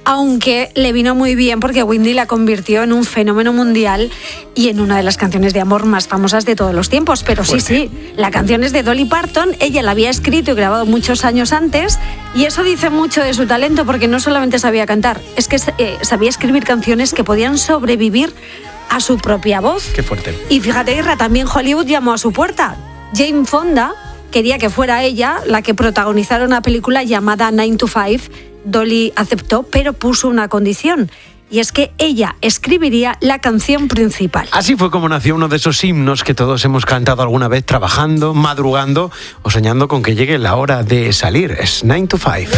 aunque le vino muy bien porque Whitney la convirtió en un fenómeno mundial y en una de las canciones de amor más famosas de todos los tiempos. Pero sí, la canción es de Dolly Parton, ella la había escrito y grabado muchos años antes, y eso dice mucho de su talento, porque no solamente sabía cantar, es que sabía escribir canciones que podían sobrevivir a su propia voz. Qué fuerte. Y fíjate, Irra, también Hollywood llamó a su puerta. Jane Fonda quería que fuera ella la que protagonizara una película llamada 9 to 5. Dolly aceptó, pero puso una condición, y es que ella escribiría la canción principal. Así fue como nació uno de esos himnos que todos hemos cantado alguna vez trabajando, madrugando o soñando con que llegue la hora de salir. Es 9 to 5.